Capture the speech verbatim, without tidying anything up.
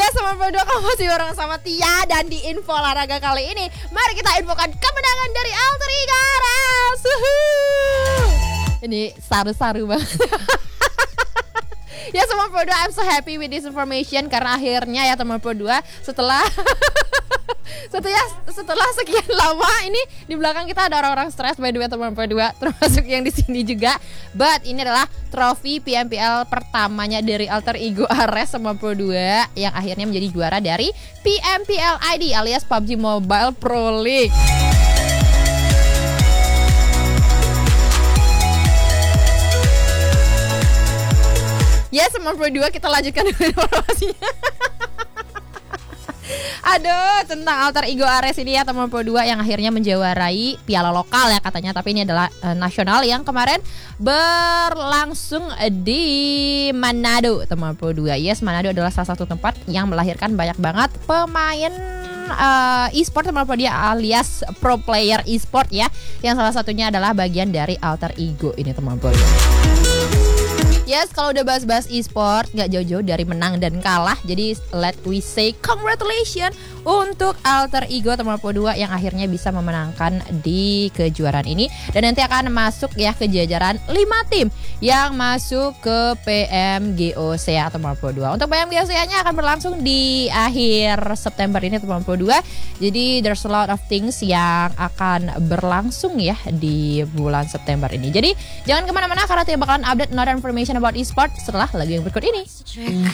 Ya sembilan puluh dua kamu masih bareng sama Tia. Dan di info olahraga kali ini, mari kita infokan kemenangan dari Alter Ego Ares. Ini saru-saru banget. Ya sembilan puluh dua, I'm so happy with this information. Karena akhirnya ya sembilan puluh dua setelah setelah setelah sekian lama ini di belakang kita ada orang-orang stres by the way sembilan puluh dua, termasuk yang di sini juga. But ini adalah trofi P M P L pertamanya dari Alter Ego Ares sembilan puluh dua yang akhirnya menjadi juara dari P M P L I D alias P U B G Mobile Pro League. Ya sembilan puluh dua kita lanjutkan dengan informasinya. Aduh, tentang Alter Ego Ares ini ya sembilan puluh dua yang akhirnya menjuarai piala lokal ya katanya. Tapi ini adalah uh, nasional yang kemarin berlangsung di Manado sembilan puluh dua. Yes, Manado adalah salah satu tempat yang melahirkan banyak banget pemain uh, e-sport sembilan puluh dua alias pro player e-sport ya. Yang salah satunya adalah bagian dari Alter Ego ini sembilan puluh dua. Yes, kalau udah bahas-bahas e-sport gak jauh-jauh dari menang dan kalah. Jadi let we say congratulations untuk Alter Ego sembilan puluh dua yang akhirnya bisa memenangkan di kejuaraan ini. Dan nanti akan masuk ya ke jajaran lima tim yang masuk ke P M G O C A sembilan puluh dua. Untuk P M G O C A-nya akan berlangsung di akhir September ini sembilan puluh dua. Jadi there's a lot of things yang akan berlangsung ya di bulan September ini. Jadi jangan kemana-mana karena tidak bakalan update another information about e-sport setelah lagu yang berikut ini.